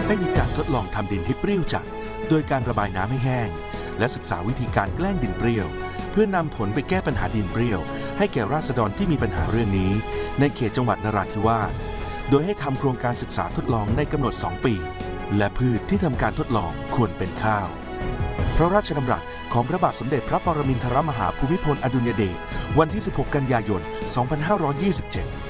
ให้มีการทดลองทำดินให้เปรี้ยวจัดโดยการระบายน้ำให้แห้งและศึกษาวิธีการแกล้งดินเปรี้ยวเพื่อนำผลไปแก้ปัญหาดินเปรี้ยวให้แก่ราษฎรที่มีปัญหาเรื่องนี้ในเขตจังหวัดนราธิวาสโดยให้ทำโครงการศึกษาทดลองในกำหนด 2 ปีและพืชที่ทำการทดลองควรเป็นข้าวพระราชดำรัสของพระบาทสมเด็จพระปรมินทรมหาภูมิพลอดุลยเดชวันที่ 16 กันยายน 2527